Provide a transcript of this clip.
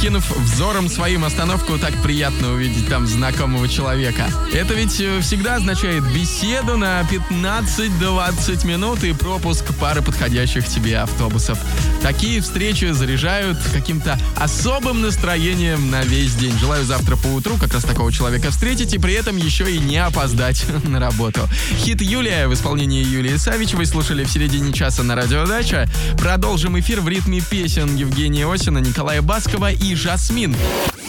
окинув взором своим остановку, так приятно увидеть там знакомого человека. Это ведь всегда означает беседу на 15-20 минут и пропуск пары подходящих тебе автобусов. Такие встречи заряжают каким-то особым настроением на весь день. Желаю завтра поутру как раз такого человека встретить и при этом еще и не опоздать на работу. Хит «Юлия» в исполнении Юлии Савичевой слушали в середине часа на Радио Дача. Продолжим эфир в ритме песен Евгения Осина, Николая Баскова и Жасмин.